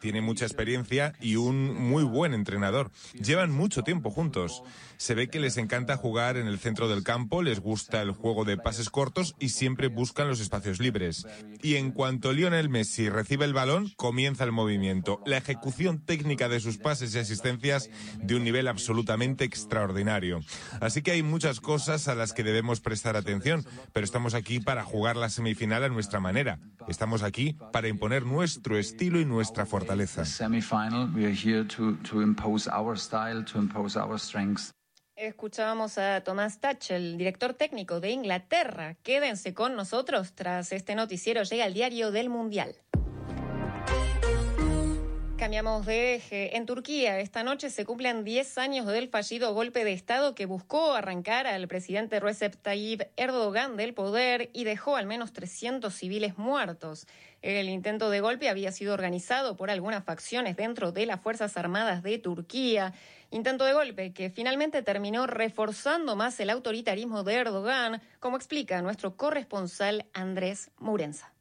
tiene mucha experiencia y un muy buen entrenador. Llevan mucho tiempo juntos. Se ve que les encanta jugar en el centro del campo, les gusta el juego de pases cortos y siempre buscan los espacios libres. Y en cuanto Lionel Messi recibe el balón, comienza el movimiento. La ejecución técnica de sus pases y asistencias de un nivel absolutamente extraordinario. Así que hay muchas cosas a las que debemos prestar atención, pero estamos aquí para jugar la semifinal a nuestra manera. Estamos aquí para imponer nuestro estilo y nuestra fortaleza. Escuchábamos a Thomas Tuchel, director técnico de Inglaterra. Quédense con nosotros. Tras este noticiero llega el diario del Mundial. Cambiamos de eje. En Turquía, esta noche se cumplen 10 años del fallido golpe de Estado que buscó arrancar al presidente Recep Tayyip Erdogan del poder y dejó al menos 300 civiles muertos. El intento de golpe había sido organizado por algunas facciones dentro de las Fuerzas Armadas de Turquía. Intento de golpe que finalmente terminó reforzando más el autoritarismo de Erdogan, como explica nuestro corresponsal Andrés Mourenza.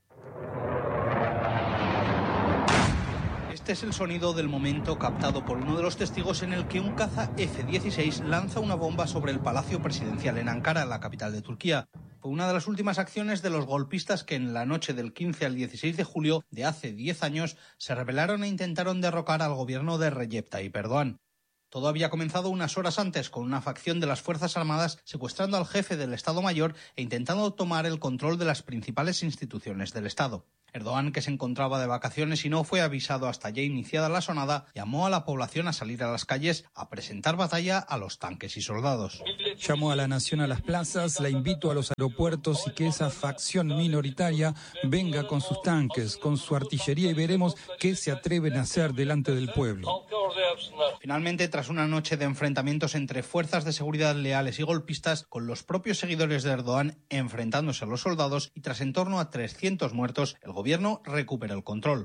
Este es el sonido del momento captado por uno de los testigos en el que un caza F-16 lanza una bomba sobre el Palacio Presidencial en Ankara, la capital de Turquía. Fue una de las últimas acciones de los golpistas que en la noche del 15 al 16 de julio de hace 10 años se rebelaron e intentaron derrocar al gobierno de Recep Tayyip Erdogan. Todo había comenzado unas horas antes con una facción de las Fuerzas Armadas secuestrando al jefe del Estado Mayor e intentando tomar el control de las principales instituciones del Estado. Erdogan, que se encontraba de vacaciones y no fue avisado hasta ya iniciada la sonada, llamó a la población a salir a las calles a presentar batalla a los tanques y soldados. Llamó a la nación a las plazas, la invito a los aeropuertos y que esa facción minoritaria venga con sus tanques, con su artillería y veremos qué se atreven a hacer delante del pueblo. Finalmente, tras una noche de enfrentamientos entre fuerzas de seguridad leales y golpistas, con los propios seguidores de Erdogan enfrentándose a los soldados y tras en torno a 300 muertos, el gobierno recupera el control.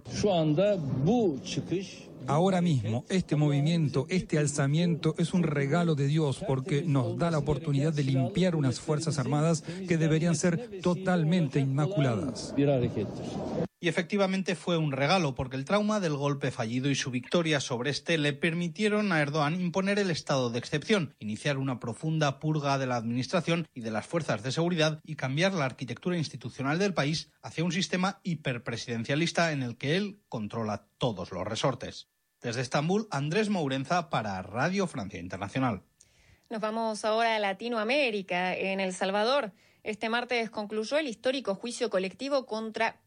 Ahora mismo, este movimiento, este alzamiento es un regalo de Dios porque nos da la oportunidad de limpiar unas Fuerzas Armadas que deberían ser totalmente inmaculadas. Y efectivamente fue un regalo, porque el trauma del golpe fallido y su victoria sobre este le permitieron a Erdogan imponer el estado de excepción, iniciar una profunda purga de la administración y de las fuerzas de seguridad y cambiar la arquitectura institucional del país hacia un sistema hiperpresidencialista en el que él controla todos los resortes. Desde Estambul, Andrés Mourenza para Radio Francia Internacional. Nos vamos ahora a Latinoamérica. En El Salvador, este martes concluyó el histórico juicio colectivo contra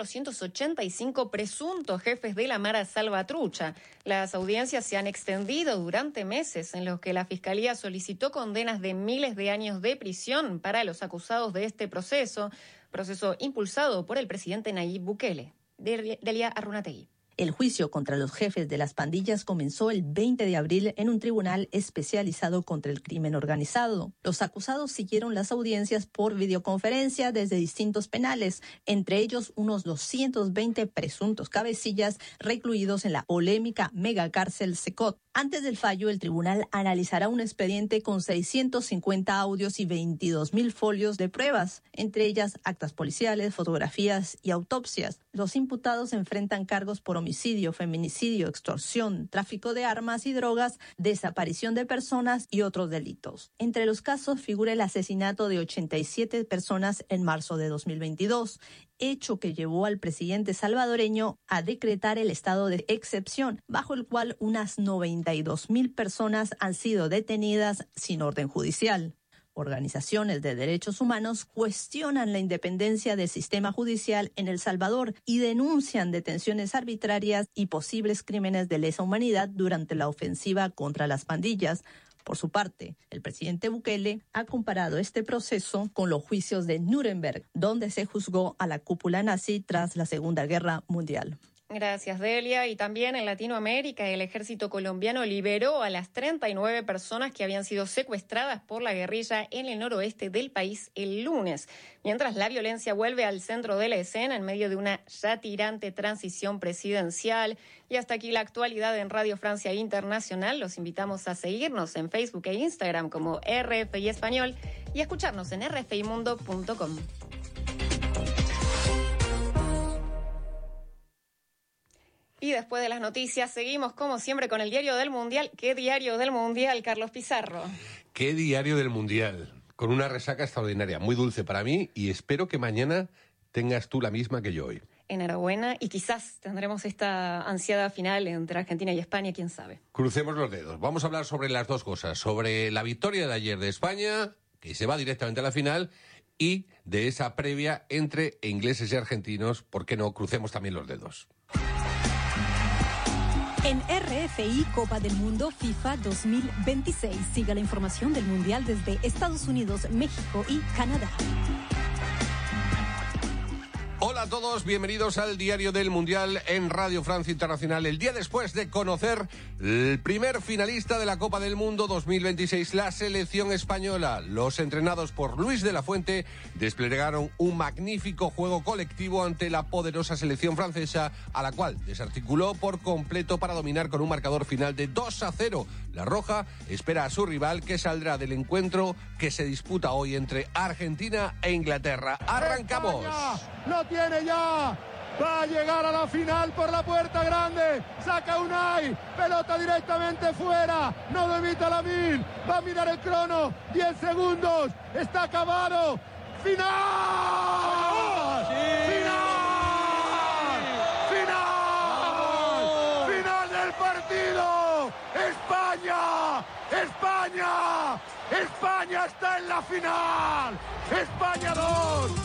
485 presuntos jefes de la Mara Salvatrucha. Las audiencias se han extendido durante meses en los que la Fiscalía solicitó condenas de miles de años de prisión para los acusados de este proceso impulsado por el presidente Nayib Bukele. Delia Arrunategui. El juicio contra los jefes de las pandillas comenzó el 20 de abril en un tribunal especializado contra el crimen organizado. Los acusados siguieron las audiencias por videoconferencia desde distintos penales, entre ellos unos 220 presuntos cabecillas recluidos en la polémica megacárcel Secot. Antes del fallo, el tribunal analizará un expediente con 650 audios y 22.000 folios de pruebas, entre ellas actas policiales, fotografías y autopsias. Los imputados enfrentan cargos por homicidio, feminicidio, extorsión, tráfico de armas y drogas, desaparición de personas y otros delitos. Entre los casos figura el asesinato de 87 personas en marzo de 2022, hecho que llevó al presidente salvadoreño a decretar el estado de excepción, bajo el cual unas 92.000 personas han sido detenidas sin orden judicial. Organizaciones de derechos humanos cuestionan la independencia del sistema judicial en El Salvador y denuncian detenciones arbitrarias y posibles crímenes de lesa humanidad durante la ofensiva contra las pandillas. Por su parte, el presidente Bukele ha comparado este proceso con los juicios de Nuremberg, donde se juzgó a la cúpula nazi tras la Segunda Guerra Mundial. Gracias, Delia. Y también en Latinoamérica, el ejército colombiano liberó a las 39 personas que habían sido secuestradas por la guerrilla en el noroeste del país el lunes, mientras la violencia vuelve al centro de la escena en medio de una ya tirante transición presidencial. Y hasta aquí la actualidad en Radio Francia Internacional. Los invitamos a seguirnos en Facebook e Instagram como RFI Español y a escucharnos en Y después de las noticias seguimos como siempre con el Diario del Mundial. ¿Qué Diario del Mundial, Carlos Pizarro? ¿Qué Diario del Mundial? Con una resaca extraordinaria, muy dulce para mí, y espero que mañana tengas tú la misma que yo hoy. Enhorabuena, y quizás tendremos esta ansiada final entre Argentina y España, quién sabe. Crucemos los dedos. Vamos a hablar sobre las dos cosas, sobre la victoria de ayer de España, que se va directamente a la final, y de esa previa entre ingleses y argentinos. ¿Por qué no? Crucemos también los dedos. En RFI Copa del Mundo FIFA 2026. Siga la información del Mundial desde Estados Unidos, México y Canadá. Hola a todos, bienvenidos al Diario del Mundial en Radio Francia Internacional. El día después de conocer el primer finalista de la Copa del Mundo 2026, la selección española. Los entrenados por Luis de la Fuente desplegaron un magnífico juego colectivo ante la poderosa selección francesa, a la cual desarticuló por completo para dominar con un marcador final de 2-0. La Roja espera a su rival, que saldrá del encuentro que se disputa hoy entre Argentina e Inglaterra. ¡Arrancamos! ¡Lo tiene ya! Va a llegar a la final por la puerta grande. Saca Unai. Pelota directamente fuera. No lo evita Lamine. Va a mirar el crono. 10 segundos. Está acabado. ¡Final! ¡Sí! ¡Final! ¡Sí! ¡Final! ¡Final del partido! ¡España! ¡España! ¡España está en la final! ¡España 2!